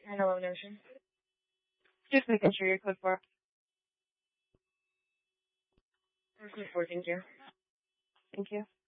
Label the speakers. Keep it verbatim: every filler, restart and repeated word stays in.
Speaker 1: Hello, Notion. Just making sure you're code for. Code for, thank you. Thank you.